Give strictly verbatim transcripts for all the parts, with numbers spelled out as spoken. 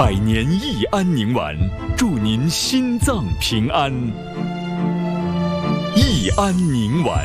百年益安宁丸，祝您心脏平安。益安宁丸。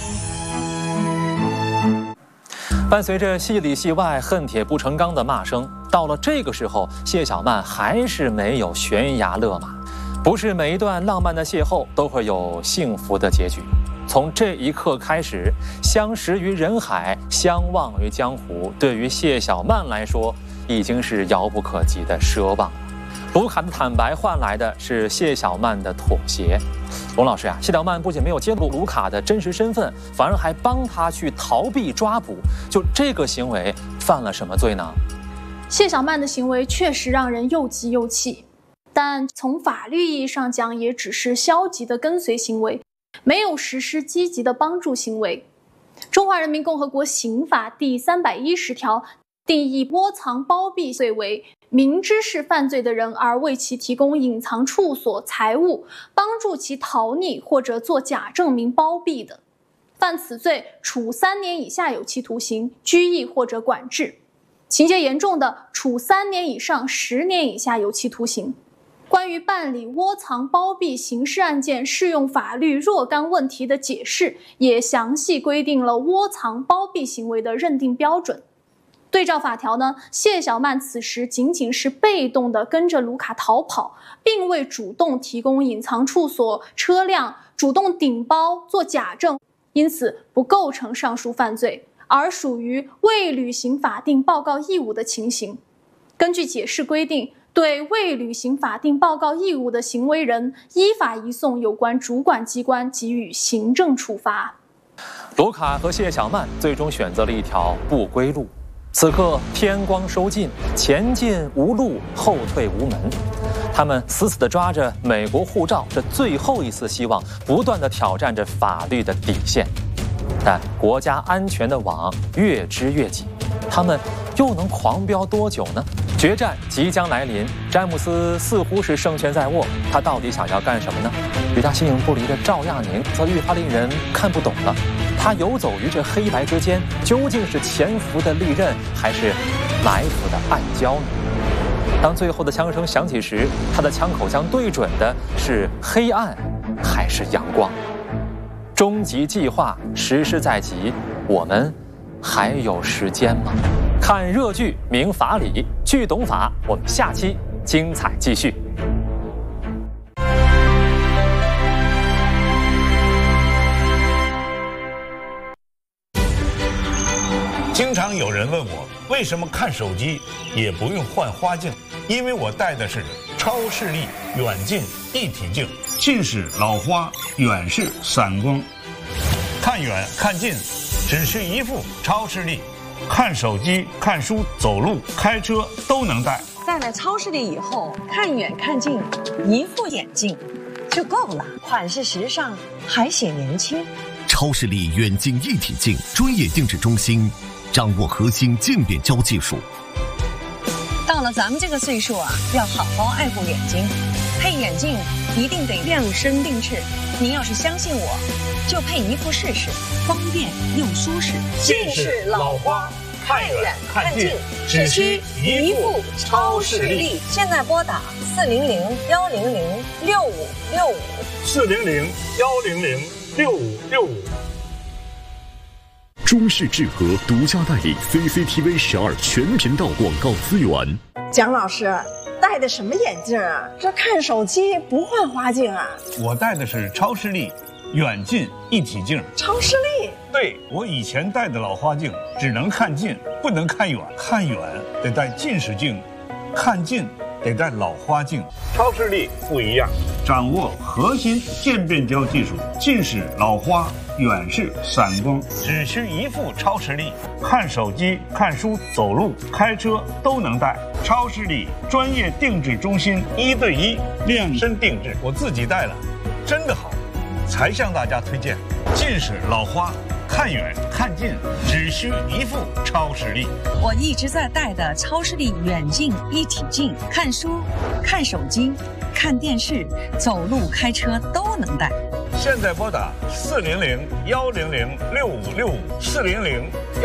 伴随着戏里戏外恨铁不成钢的骂声，到了这个时候，谢小曼还是没有悬崖勒马。不是每一段浪漫的邂逅都会有幸福的结局。从这一刻开始，相识于人海，相忘于江湖，对于谢小曼来说，已经是遥不可及的奢望了。卢卡的坦白换来的是谢小曼的妥协。龙老师啊，谢小曼不仅没有揭露卢卡的真实身份，反而还帮他去逃避抓捕，就这个行为犯了什么罪呢？ 谢小曼的行为确实让人又急又气，但从法律意义上讲，也只是消极的跟随行为，没有实施积极的帮助行为。中华人民共和国刑法第三百一十条定义窝藏包庇罪为明知是犯罪的人而为其提供隐藏处所、财物，帮助其逃匿或者作假证明包庇的，犯此罪处三年以下有期徒刑、拘役或者管制；情节严重的，处三年以上十年以下有期徒刑。关于办理窝藏包庇刑事案件适用法律若干问题的解释，也详细规定了窝藏包庇行为的认定标准。对照法条呢，谢小曼此时仅仅是被动地跟着卢卡逃跑，并未主动提供隐藏处所、车辆，主动顶包做假证，因此不构成上述犯罪，而属于未履行法定报告义务的情形。根据解释规定，对未履行法定报告义务的行为人，依法移送有关主管机关给予行政处罚。 卢卡和谢小曼最终选择了一条不归路。此刻天光收尽，前进无路，后退无门。他们死死地抓着美国护照这最后一丝希望，不断地挑战着法律的底线。但国家安全的网越织越紧，他们又能狂飙多久呢？决战即将来临，詹姆斯似乎是胜券在握，他到底想要干什么呢？与他形影不离的赵亚宁则愈发令人看不懂了。他游走于这黑白之间，究竟是潜伏的利刃，还是埋伏的暗礁呢？当最后的枪声响起时，他的枪口将对准的是黑暗，还是阳光？终极计划实施在即，我们还有时间吗？看热剧明法理，剧懂法，我们下期精彩继续。 经常有人问我，为什么看手机也不用换花镜？因为我戴的是超视力远近一体镜，近视、老花、远视、散光，看远看近只需一副超视力，看手机、看书、走路、开车都能戴。 戴了超视力以后，看远看近，一副眼镜就够了，款式时尚，还显年轻。 超视力远近一体镜专业定制中心，掌握核心渐变焦技术。 到了咱们这个岁数啊，要好好爱护眼睛，配眼镜一定得量身定制。您要是相信我，就配一副试试，方便又舒适。 近视、老花，看远看近，只需一副超视力。 现在拨打四零零幺零零六五六五， 四零零幺零零六五六五。 中视智和独家代理 C C T V 十二全频道广告资源。 蒋老师戴的什么眼镜啊？这看手机不换花镜啊？ 我戴的是超视力远近一体镜。 超视力？ 对，我以前戴的老花镜只能看近，不能看远。看远得戴近视镜，看近得戴老花镜。超视力不一样，掌握核心渐变焦技术，近视、老花、远视、散光，只需一副超视力，看手机、看书、走路、开车都能戴。超视力专业定制中心，一对一量身定制，我自己戴了，真的好，才向大家推荐。近视、老花，看远看近只需一副超视力。 我一直在戴的超视力远近一体镜，看书、看手机、看电视、走路、开车都能戴。 现在拨打四零零幺零零六五六五四零零。